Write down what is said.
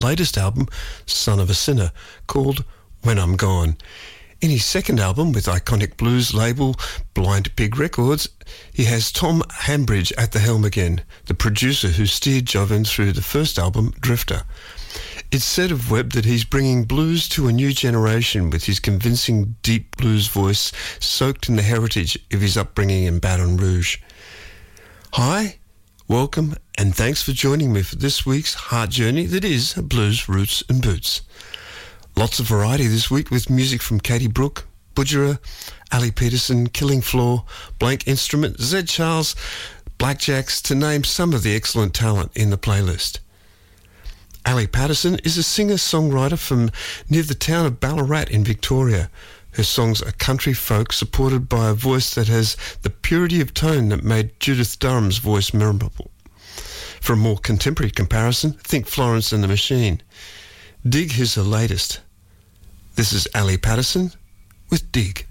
latest album, Son of a Sinner, called When I'm Gone. In his second album with iconic blues label Blind Pig Records, he has Tom Hambridge at the helm again, the producer who steered Jovin through the first album, Drifter. It's said of Webb that he's bringing blues to a new generation with his convincing deep blues voice soaked in the heritage of his upbringing in Baton Rouge. Hi, welcome, and thanks for joining me for this week's heart journey that is Blues, Roots and Boots. Lots of variety this week with music from Katie Brooke, Budjerah, Ali Peterson, Killing Floor, Blank Instrument, Zed Charles, Blackjacks, to name some of the excellent talent in the playlist. Ali Patterson is a singer-songwriter from near the town of Ballarat in Victoria. Her songs are country folk supported by a voice that has the purity of tone that made Judith Durham's voice memorable. For a more contemporary comparison, think Florence and the Machine. Dig is her latest. This is Ali Patterson with Dig.